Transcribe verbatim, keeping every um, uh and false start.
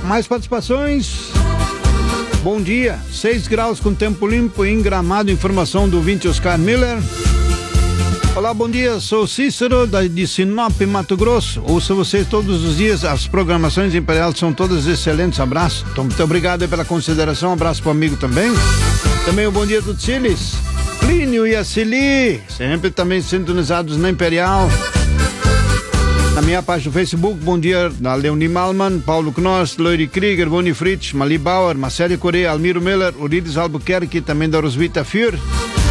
mais participações. Bom dia, seis graus com tempo limpo em Gramado, informação do ouvinte Oscar Miller. Olá, bom dia, sou Cícero da, de Sinop, Mato Grosso. Ouço vocês todos os dias, as programações Imperial são todas excelentes, abraço. Então, muito obrigado pela consideração, abraço pro amigo também. Também o bom dia do Chiles, Plínio e a Cili, sempre também sintonizados na Imperial. Na minha página do Facebook, bom dia da Leonie Malman, Paulo Knoss, Loire Krieger, Boni Fritz, Mali Bauer, Marcelo Correia, Almiro Miller, Urides Albuquerque, também da Roswitha Führ.